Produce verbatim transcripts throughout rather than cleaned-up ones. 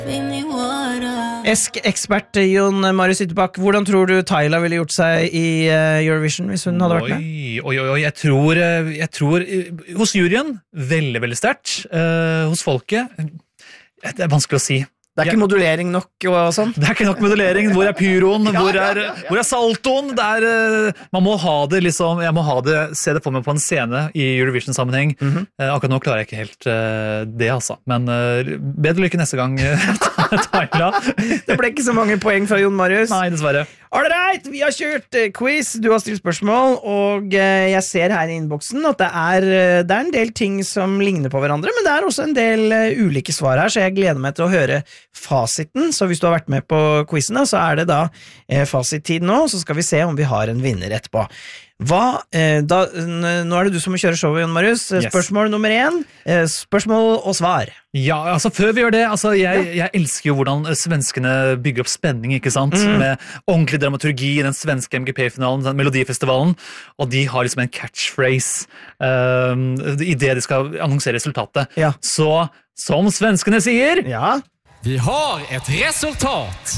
Esk-ekspert Jon Marius Ytterback, hvordan tror du Tyla ville gjort seg i Eurovision hvis hun hadde vært med? Oi, oi, oi, jeg tror, jeg tror hos juryen, veldig, veldig sterkt. Uh, hos folket, det er vanskelig å si. Det er ikke modulering nok og sånn? Det er ikke nok modulering. Hvor er pyroen? Hvor er, ja, ja, ja. Hvor er saltoen? Det er, uh, man må ha det liksom, jeg må ha det, se det på meg på en scene i Eurovision-sammenheng. Mm-hmm. uh, akkurat nå klarer jeg ikke helt uh, det, altså. Men uh, bedre lykke neste gang, Tyla. Det ble ikke så mange poeng fra Jon Marius. Nei, dessverre. All right, vi har kjørt uh, quiz, du har stilt spørsmål, og uh, jeg ser her i innboksen at det er, uh, det er en del ting som ligner på hverandre, men det er også en del uh, ulike svar her, så jeg gleder meg til å høre fasiten. Så hvis du har vært med på quizen, så er det da uh, fasittid nå, så skal vi se om vi har en vinner etterpå. Hva, eh, da, nå er det du som må kjøre showet, Jon Marius. Spørsmål yes. nummer én. Eh, spørsmål og svar. Ja, altså før vi gjør det, altså jeg, jeg elsker jo hvordan svenskene bygger opp spenning, ikke sant? Mm. Med ordentlig dramaturgi i den svenske M G P-finalen, den Melodifestivalen, og de har liksom en catchphrase um, i det de skal annonsere resultatet. Ja. Så, som svenskene sier... Ja. Vi har et resultat!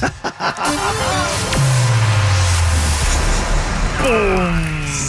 Boom!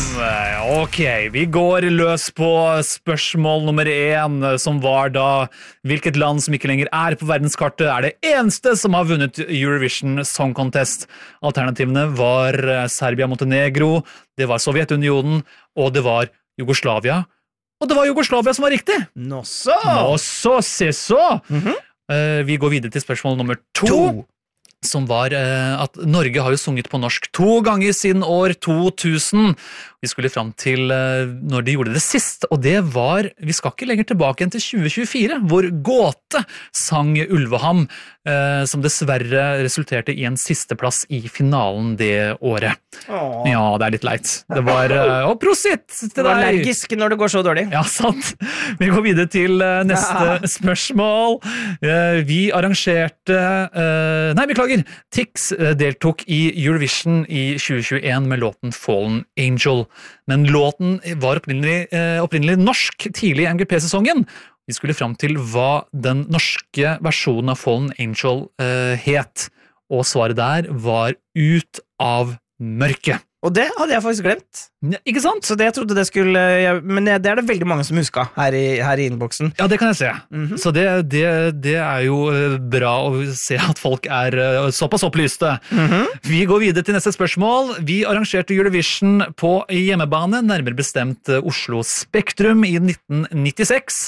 Ok, vi går løs på spørsmål nummer én, som var da hvilket land som ikke lenger er på verdenskartet er det eneste som har vunnet Eurovision Song Contest. Alternativene var Serbia, Montenegro, det var Sovjetunionen, og det var Jugoslavia. Og det var Jugoslavia som var riktig! Nå så! Nå så, se så! Mm-hmm. uh, vi går videre til spørsmål nummer to. to. Som var uh, at Norge har jo sunget på norsk to ganger siden år to tusen. Vi skulle fram til uh, når de gjorde det sist, og det var, vi skal ikke lenger tilbake enn til tjue tjuefire, hvor Gåte sang Ulveham, uh, som dessverre resulterte i en sisteplass i finalen det året. Åh. Ja, det er litt leit. Det var, uh, og prosit til deg! Du var allergisk når det går så dårlig. Ja, sant. Vi går videre til uh, neste ja. spørsmål. Uh, vi arrangerte, uh, nei, beklager, Tix deltok i Eurovision i tjue tjueen med låten Fallen Angel, men låten var opprinnelig, eh, opprinnelig norsk tidlig i M G P-sesongen. Vi skulle fram til hva den norske versjonen av Fallen Angel eh, het, og svaret der var Ut av mørket. Og det hadde jeg faktisk glemt. Ja, ikke sant? Så det jeg trodde det skulle... Jeg, men det er det veldig mange som husker her i, her i innboksen. Ja, det kan jeg se. Mm-hmm. Så det, det, det er jo bra å se at folk er såpass opplyste. Mm-hmm. Vi går videre til neste spørsmål. Vi arrangerte Eurovision på hjemmebane, nærmere bestemt Oslo Spektrum i nitten nittiseks.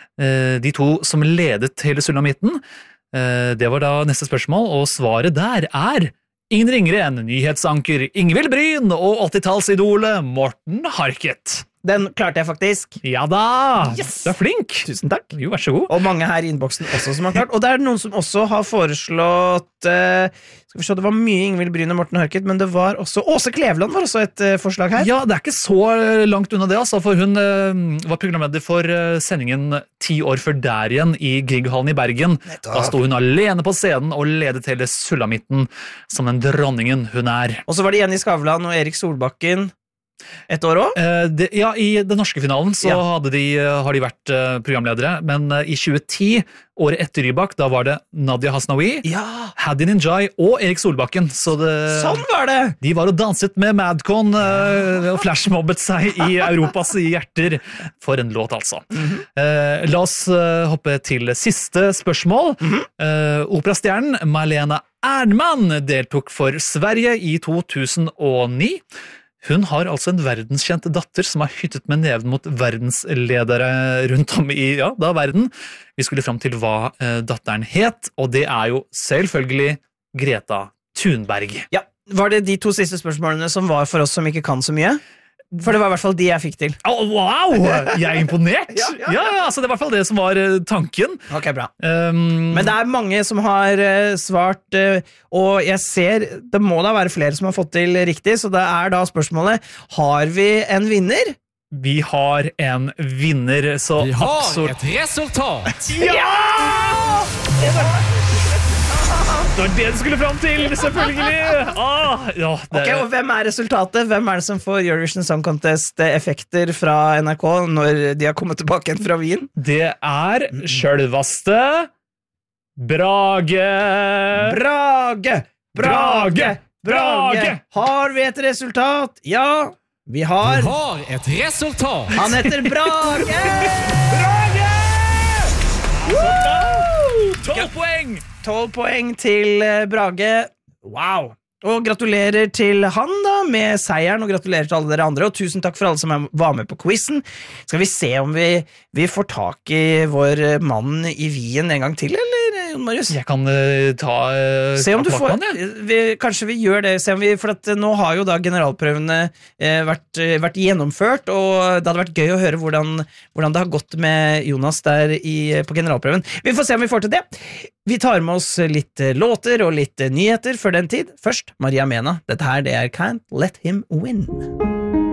De to som ledet hele Sulamitten. Det var da neste spørsmål, og svaret der er... Ingen ringere enn nyhetsanker Ingvild Bryn og åttitallsidole Morten Harket. Den klarte jeg faktisk. Ja da! Yes! Du er flink. Tusen takk. Jo, vær så god. Og mange her i innboksen også som har klart. Og det er noen som også har foreslått uh, Skal vi se, det var mye Ingvild Bryn og Morten Harket, men det var også Åse Kleveland var også et uh, forslag her. Ja, det er ikke så langt unna det, altså, for hun uh, var programleder for uh, sendingen Ti år før der igjen i Grieghallen i Bergen. Da sto hun alene på scenen og ledet hele Sulamitten som den dronningen hun er. Og så var det Jenny Skavlan og Erik Solbakken. Et år også? Uh, det, ja, i den norske finalen så ja. hadde de, uh, har de vært uh, programledere, men uh, i tjue ti, året etter Rybak, da var det Nadia Hasnaoui, ja. Hadi Ninjai og Erik Solbakken. Så det, sånn var det! De var og danset med Madcon uh, og flashmobbet seg i Europas hjerter. For en låt, altså. Mm-hmm. Uh, la oss uh, hoppe til siste spørsmål. Mm-hmm. Uh, Operastjernen Malena Ernman deltok for Sverige i to tusen og ni. Hun har altså en verdenskjent datter som har hyttet med neven mot verdensledere rundt om i ja, da, verden. Vi skulle fram til hva eh, datteren het, og det er jo selvfølgelig Greta Thunberg. Ja, var det de to siste spørsmålene som var for oss som ikke kan så mye? For det var i hvert fall de jeg fikk til. Oh, wow! Jeg er imponert! ja, ja, ja. ja, altså det var i hvert fall det som var uh, tanken. Ok, bra. Um, Men det er mange som har uh, svart, uh, og jeg ser, det må da være flere som har fått til riktig, så det er da spørsmålet, har vi en vinner? Vi har en vinner, så vi har absolutt... et resultat! Ja! Det var... Det var det du skulle fram til, selvfølgelig! Ah, ja, det... Ok, og hvem er resultatet? Hvem er det som får Eurovision Song Contest-effekter fra N R K når de har kommet tilbake igjen fra Wien? Det er selveste Brage! Brage! Brage! Brage! Brage! Har vi et resultat? Ja, vi har. Vi har et resultat. Han heter Brage! Brage! Woo! Tolv poeng! tolv poeng til eh, Brage. Wow! Og gratulerer til han da med seieren, og gratulerer til alle dere andre, og tusen takk for alle som er- var med på quizen. Skal vi se om vi, vi får tak i vår eh, mann i Wien en gang til, eller eh, Jon Marius? Jeg kan uh, ta uh, Se om du ta får, bakmann, jeg. vi, kanskje vi gjør det, se om vi, for at eh, nå har jo da generalprøvene eh, vært, eh, vært gjennomført, og det hadde vært gøy å høre hvordan, hvordan det har gått med Jonas der i, på generalprøven. Vi får se om vi får til det. Vi tar med oss litt eh, låter og litt eh, nyheter før den tid. Først Maria Mena. Dette her det er Can't Let Him Win.